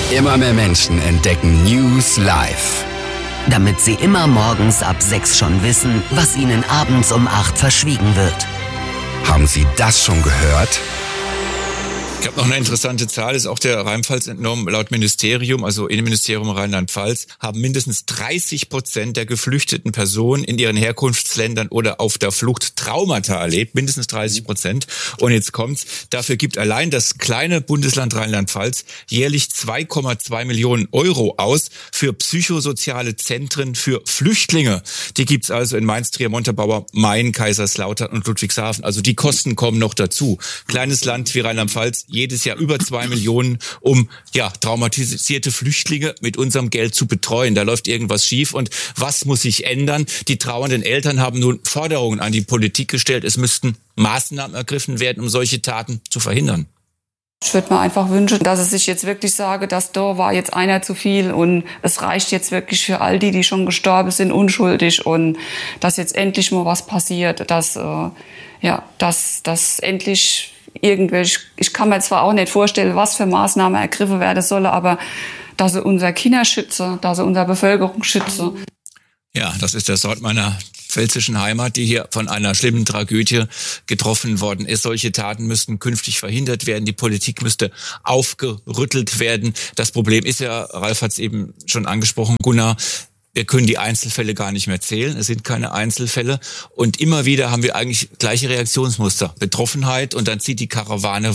Immer mehr Menschen entdecken News live. Damit sie immer morgens ab 6 schon wissen, was ihnen abends um 8 verschwiegen wird. Haben Sie das schon gehört? Ich habe noch eine interessante Zahl, ist auch der Rheinpfalz entnommen. Laut Ministerium, also Innenministerium Rheinland-Pfalz, haben mindestens 30% der geflüchteten Personen in ihren Herkunftsländern oder auf der Flucht Traumata erlebt. Mindestens 30%. Und jetzt kommt's. Dafür gibt allein das kleine Bundesland Rheinland-Pfalz jährlich 2,2 Millionen Euro aus für psychosoziale Zentren für Flüchtlinge. Die gibt's also in Mainz, Trier, Montabaur, Main, Kaiserslautern und Ludwigshafen. Also die Kosten kommen noch dazu. Kleines Land wie Rheinland-Pfalz, jedes Jahr über 2 Millionen, um traumatisierte Flüchtlinge mit unserem Geld zu betreuen. Da läuft irgendwas schief. Und was muss sich ändern? Die trauernden Eltern haben nun Forderungen an die Politik gestellt. Es müssten Maßnahmen ergriffen werden, um solche Taten zu verhindern. Ich würde mir einfach wünschen, dass es sich jetzt wirklich sage, dass da war jetzt einer zu viel und es reicht jetzt wirklich für all die schon gestorben sind, unschuldig, und dass jetzt endlich mal was passiert, dass endlich irgendwelche, ich kann mir zwar auch nicht vorstellen, was für Maßnahmen ergriffen werden sollen, aber dass sie unser Kinder schütze, dass sie unsere Bevölkerung schütze. Ja, das ist der Sort meiner pfälzischen Heimat, die hier von einer schlimmen Tragödie getroffen worden ist. Solche Taten müssten künftig verhindert werden. Die Politik müsste aufgerüttelt werden. Das Problem ist ja, Ralf hat es eben schon angesprochen, Gunnar, wir können die Einzelfälle gar nicht mehr zählen. Es sind keine Einzelfälle. Und immer wieder haben wir eigentlich gleiche Reaktionsmuster. Betroffenheit, und dann zieht die Karawane